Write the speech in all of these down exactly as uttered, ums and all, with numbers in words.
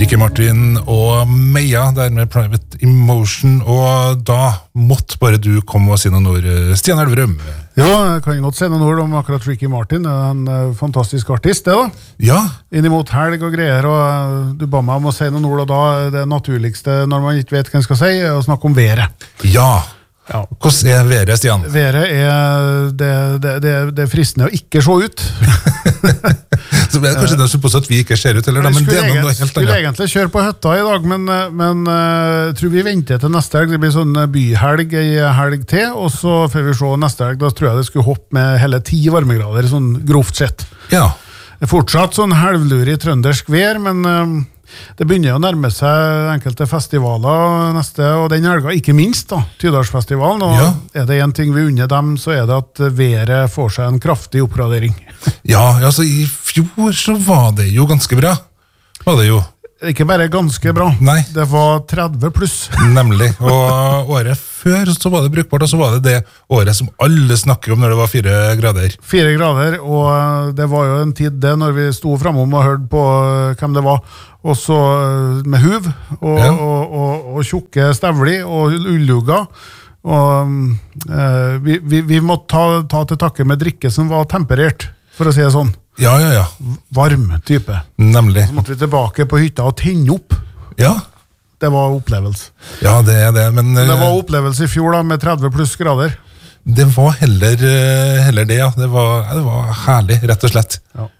Ricky Martin og Meia, der med Private Emotion, og da måtte bare du komme og si noen ord, Stian Elverum. Ja, jeg kan godt si noen ord om akkurat Ricky Martin, en fantastisk artist, det da. Ja. Innimot helg og greier, og du ba meg om å si noen ord, og da det naturligste når man ikke vet hva man skal si, er å snakke om været. Ja. Ja. Hvordan er været, Stian? Været er, det, det, det, det er fristende å ikke se ut. Så det er kanskje det som påstår at vi ikke ser ut, eller da, men det er noe helt annet. Skulle egentlig kjøre på høtta i dag, men, men jeg tror vi venter til neste helg. Det blir sånn byhelg i helg til, og så får vi se neste helg. Da tror jeg det skulle hoppe med hele ti varmegrader, sånn grovt sett. Ja. Det er fortsatt sånn halvlurig trøndersk vær, men det begynner å nærme seg enkelte festivaler neste, og den helga, ikke minst da, Tydalsfestivalen, og ja. Er det en ting vi unner dem, så er det at været får seg en kraftig oppgradering. Ja, altså i fjor så var det jo ganske bra, var det jo. Ikke bare ganske bra, Nei. Det var tretti pluss. Nemlig, og året før så var det brukbart, og så var det det året som alle snakker om når det var fire grader. Fire grader, og det var jo en tid det når vi sto fremom og hørte på hvem det var, og så med huv, og, ja. og, og, og tjukke stævli, og ullugga, og eh, vi, vi, vi måtte ta, ta til takke med drikke som var temperert, for å si det sånn. Ja, ja, ja. Varm type. Nemlig. Så måtte vi tilbake på hytta og tenne opp. Ja. Det var opplevelse. Ja, det er det, men... Det var opplevelse i fjor da, med tretti pluss grader. Det var heller, heller det, ja. Det var, det var herlig, rett og slett. Ja.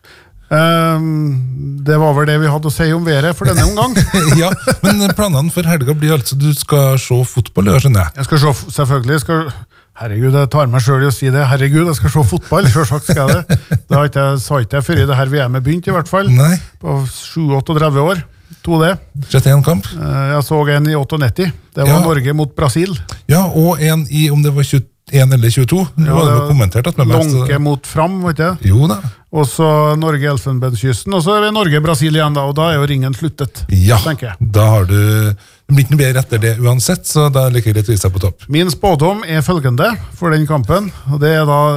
Um, det var vel det vi hadde å si om været for denne omgang. Ja, men planene for helga blir altså du skal se fotball, det skjønner jeg. Jeg skal se, selvfølgelig, jeg skal, herregud, jeg tar meg selv i å si det, herregud, jeg skal se fotball, selvsagt skal jeg det. Det har ikke jeg sagt det før i det her V M-et begynt i hvert fall. Nei. På syv-tretti år, to det. trettien kamp. Jeg så en i åttiåtte, det var ja. Norge mot Brasil. Ja, og en i, om det var tjueen eller tjueto, det ja, var det kommentert at med meg. Lonke mot fram, vet du? Jo da. Og så Norge-Elfenbenskysten, og så er det Norge-Brasil igjen da, og da er jo ringen sluttet, ja, tenker jeg. Da har du, det blir ikke noe bedre etter det uansett, så da liker det å vise seg på topp. Min spådom er følgende for den kampen, og det er da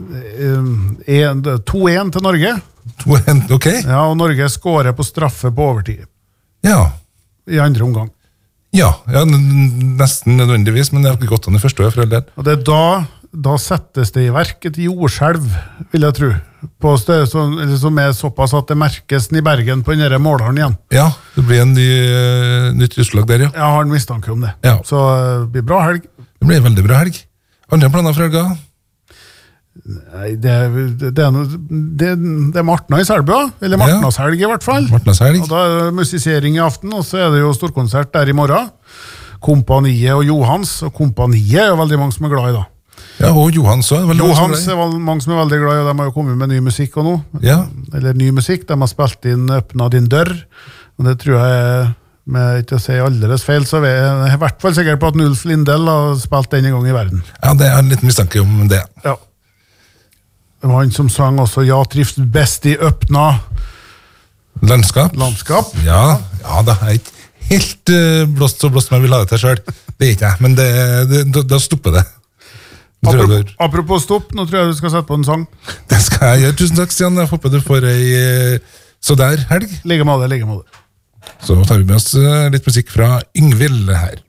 to-en til Norge. to-en, ok. Ja, og Norge skårer på straffe på overtid. Ja. I andre omgang. Ja, ja nesten nødvendigvis, men det har ikke gått an i første år for all del. Og det er da, da settes det i verk et jordskjelv, vil jeg tro, på støy, som, som er såpass at det merkes i Bergen på den måleren igjen. Ja, det blir en ny, uh, nytt utslag der, ja. Jeg har en mistanke om det. Ja. Så det blir bra helg. Det blir veldig bra helg. Andre planer for helga? Nei, det, det, det, er noe, det, det er Martna i Selbø, eller Martnashelg i hvert fall. Martnashelg. Og da er det musisering i aften, og så er det jo storkonsert der i morgen. Kompaniet og Johans, og Kompaniet er jo veldig mange som er glad i da. Ja, og Johans også er veldig Johans er vel, mange som er veldig glad i, og de har jo kommet med ny musikk og nå. Ja. Eller ny musikk, de har spilt inn Øpna din dør, og det tror jeg, med ikke å si alledes feil, så er jeg i hvert fall sikker på at Nulf Lindell har spilt den en gang i verden. Ja, det er en liten mistanke om det. Ja. Det var han som sang også «Ja, trivs best i Øpna landskap». Landskap. Ja, ja det er ikke helt uh, blåst så blåst som jeg vil ha det til selv. Det er ikke jeg, men det, det, da, da stopper det. Apropos, du... apropos stopp, nå tror jeg du skal sette på en sang. Det skal jeg gjøre. Tusen takk, Stian. Jeg håper du får ei så der helg. Ligge med det, ligge med det. Så tar vi med oss litt musikk fra Yngvild her.